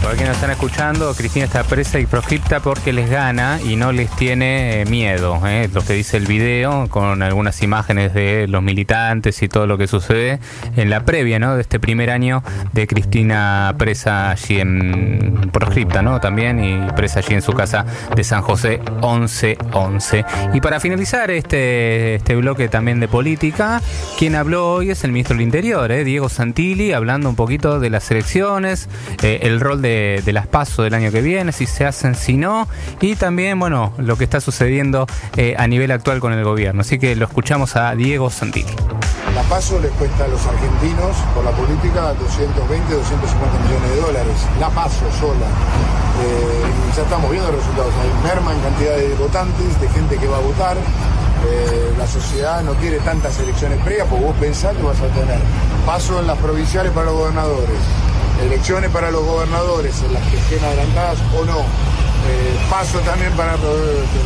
Por aquí nos están escuchando, Cristina está presa y proscripta porque les gana y no les tiene miedo. Lo que dice el video, con algunas imágenes de los militantes y todo lo que sucede en la previa, ¿no?, de este primer año de Cristina presa allí en proscripta, ¿no?, también, y presa allí en su casa de San José 1111. Y para finalizar este bloque también de política, quien habló hoy es el ministro del Interior, Diego Santilli, hablando un poquito de las elecciones, el rol de las PASO del año que viene, si se hacen, si no, y también, bueno, lo que está sucediendo a nivel actual con el gobierno. Así que lo escuchamos a Diego Santilli. La PASO les cuesta a los argentinos, por la política, 220, 250 millones de dólares. La PASO sola. Ya estamos viendo los resultados. Hay merma en cantidad de votantes, de gente que va a votar. La sociedad no quiere tantas elecciones previas, porque vos pensás que vas a tener PASO en las provinciales para los gobernadores, elecciones para los gobernadores en las que estén adelantadas o no, PASO también para